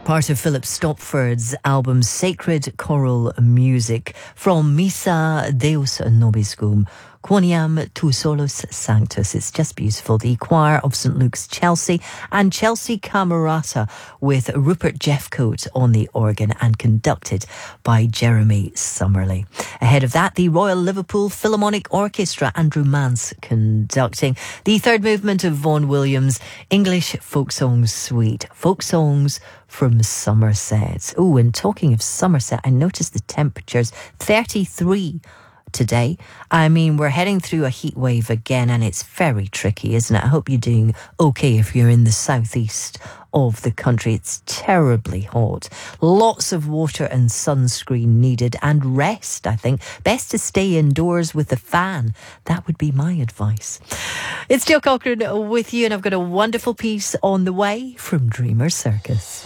Part of Philip Stopford's album Sacred Choral Music from Missa Deus Nobiscum, Quoniam tu solus sanctus. It's just beautiful. The choir of St Luke's Chelsea and Chelsea Camerata with Rupert Jeffcoat on the organ and conducted by Jeremy Summerly. Ahead of that, the Royal Liverpool Philharmonic Orchestra, Andrew Mance conducting the third movement of Vaughan Williams' English Folk Songs Suite. Folk Songs from Somerset. Oh, and talking of Somerset, I noticed the temperatures 33 today. I mean, we're heading through a heat wave again, and it's very tricky, isn't it? I hope you're doing okay if you're in the southeast of the country. It's terribly hot. Lots of water and sunscreen needed, and rest, I think. Best to stay indoors with the fan. That would be my advice. It's Jill Cochran with you, and I've got a wonderful piece on the way from Dreamer Circus.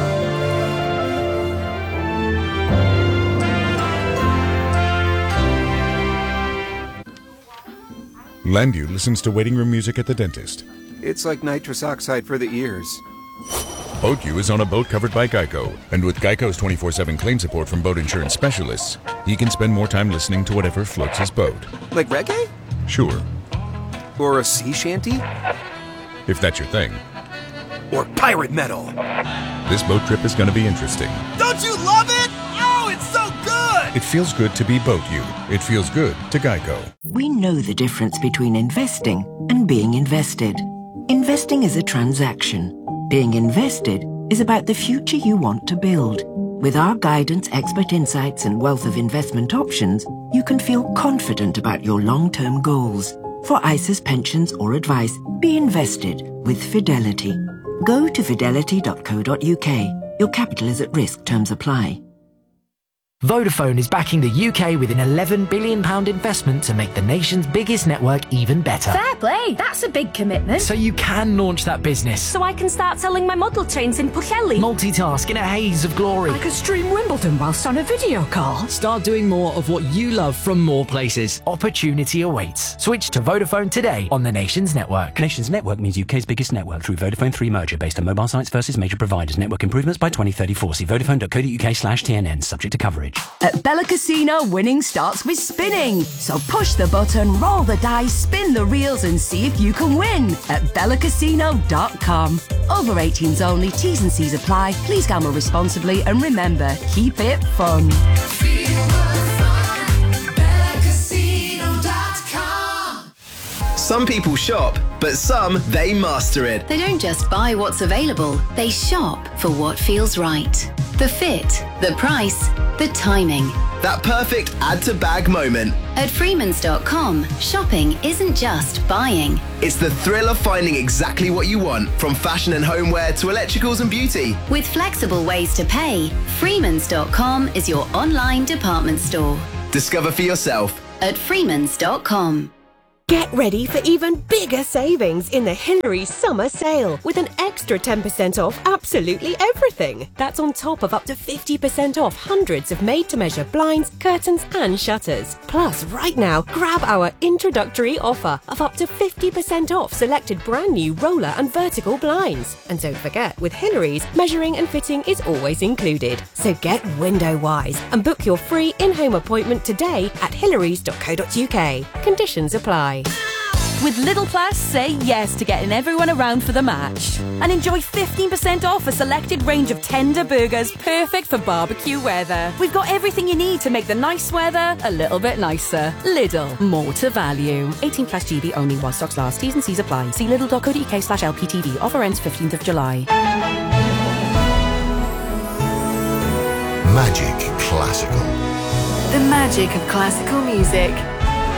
Landu listens to waiting room music at the dentist. It's like nitrous oxide for the ears. BoatU is on a boat covered by Geico, and with Geico's 24/7 claim support from boat insurance specialists, he can spend more time listening to whatever floats his boat. Like reggae? Sure. Or a sea shanty? If that's your thing. Or pirate metal? This boat trip is going to be interesting. Don't you love it? Oh, it's so good! It feels good to be BoatU. It feels good to Geico. We know the difference between investing and being invested. Investing is a transaction. Being invested is about the future you want to build. With our guidance, expert insights, and wealth of investment options, you can feel confident about your long-term goals. For ISAs, pensions, or advice, be invested with Fidelity. Go to fidelity.co.uk. Your capital is at risk. Terms apply. Vodafone is backing the UK with an £11 billion investment to make the nation's biggest network even better. Fair play, that's a big commitment. So you can launch that business. So I can start selling my model trains in Pwllheli. Multitask in a haze of glory. I could stream Wimbledon whilst on a video call. Start doing more of what you love from more places. Opportunity awaits. Switch to Vodafone today on the nation's network. Nation's network means UK's biggest network through Vodafone 3 merger based on mobile sites versus major providers. Network improvements by 2034. See vodafone.co.uk/TNN. Subject to coverage. At Bella Casino, winning starts with spinning. So push the button, roll the dice, spin the reels and see if you can win at bellacasino.com. Over 18s only, T's and C's apply. Please gamble responsibly and remember, keep it fun. Some people shop, but some, they master it. They don't just buy what's available, they shop for what feels right. The fit, the price, the timing. That perfect add-to-bag moment. At Freemans.com, shopping isn't just buying. It's the thrill of finding exactly what you want, from fashion and homeware to electricals and beauty. With flexible ways to pay, Freemans.com is your online department store. Discover for yourself at Freemans.com. Get ready for even bigger savings in the Hillary's summer sale with an extra 10% off absolutely everything. That's on top of up to 50% off hundreds of made-to-measure blinds, curtains and shutters. Plus, right now, grab our introductory offer of up to 50% off selected brand new roller and vertical blinds. And don't forget, with Hillary's, measuring and fitting is always included. So get window-wise and book your free in-home appointment today at hillarys.co.uk. Conditions apply. With Lidl Plus, say yes to getting everyone around for the match. And enjoy 15% off a selected range of tender burgers perfect for barbecue weather. We've got everything you need to make the nice weather a little bit nicer. Lidl, more to value. 18 plus GB only while stocks last. T's and C's apply. See lidl.co.uk/LPTV. Offer ends 15th of July. Magic Classical. The magic of classical music.